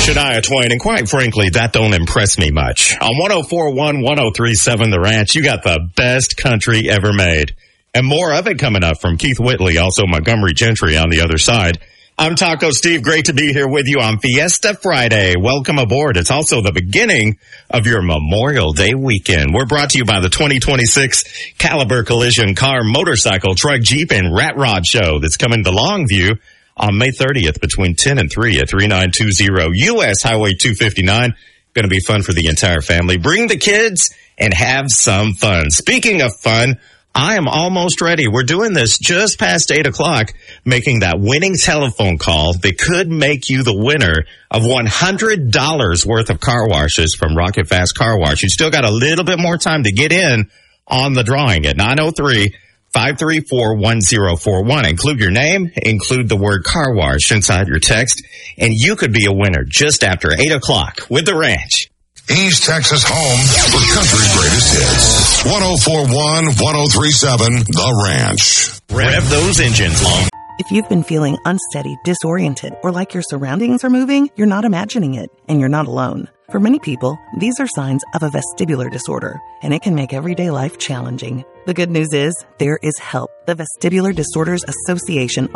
Shania Twain, and quite frankly, that don't impress me much. On 104.1, 103.7 The Ranch, you got the best country ever made. And more of it coming up from Keith Whitley, also Montgomery Gentry on the other side. I'm Taco Steve. Great to be here with you on Fiesta Friday. Welcome aboard. It's also the beginning of your Memorial Day weekend. We're brought to you by the 2026 Caliber Collision Car, Motorcycle, Truck, Jeep, and Rat Rod Show that's coming to Longview on May 30th between 10 and 3 at 3920 U.S. Highway 259. Going to be fun for the entire family. Bring the kids and have some fun. Speaking of fun, I am almost ready. We're doing this just past 8 o'clock, making that winning telephone call that could make you the winner of $100 worth of car washes from Rocket Fast Car Wash. You still got a little bit more time to get in on the drawing at 903-534-1041. Include your name, include the word car wash inside your text, and you could be a winner just after 8 o'clock with the Ranch. East Texas home for country greatest hits. 104.1, 103.7 The Ranch. Rev those engines, Long. If you've been feeling unsteady, disoriented, or like your surroundings are moving, you're not imagining it, and you're not alone. For many people, these are signs of a vestibular disorder, and it can make everyday life challenging. The good news is, there is help. The Vestibular Disorders Association